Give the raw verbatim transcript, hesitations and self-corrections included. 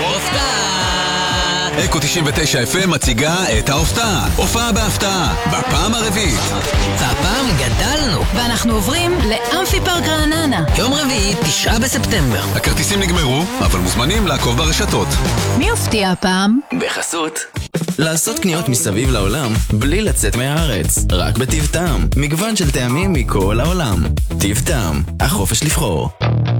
הופתעה! אקו תשעים ותשע אף אם מציגה את ההופתעה. הופעה בהפתעה, בפעם הרביעית. והפעם גדלנו, ואנחנו עוברים לאמפי פארק רעננה. יום רביעי, תשעה בספטמבר. הכרטיסים נגמרו, אבל מוזמנים לעקוב ברשתות. מי הופתיע הפעם? בחסות לעשות קניות מסביב לעולם בלי לצאת מהארץ, רק בטיב טעם. מגוון של טעמים מכל העולם. טיב טעם, החופש לבחור.